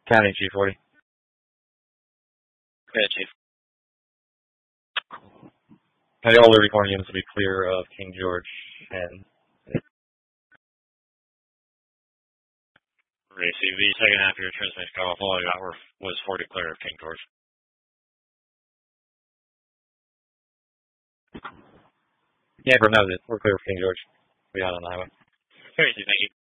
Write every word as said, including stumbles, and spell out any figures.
County, Chief forty. Yeah, Chief. County, all Liberty Corner units will be clear of King George and... Receive the second half of your transmission call off. All I got were, was forty clear of King George. Yeah, bro, that was it. We're clear of King George. We're out on the highway. Receive, thank you.